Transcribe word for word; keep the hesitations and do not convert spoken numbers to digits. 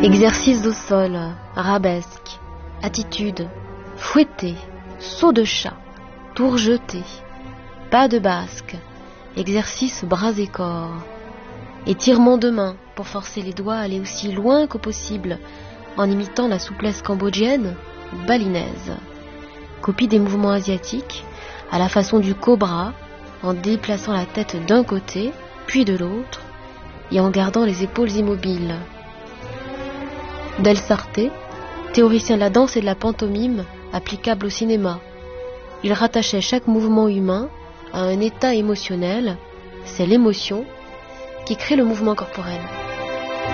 Exercice au sol, arabesque, attitude, fouetté, saut de chat, tour jeté, pas de basque, exercice bras et corps, étirement de main pour forcer les doigts à aller aussi loin que possible en imitant la souplesse cambodgienne ou balinaise. Copie des mouvements asiatiques à la façon du cobra en déplaçant la tête d'un côté puis de l'autre et en gardant les épaules immobiles. Del Sarte, théoricien de la danse et de la pantomime applicable au cinéma. Il rattachait chaque mouvement humain à un état émotionnel, c'est l'émotion qui crée le mouvement corporel.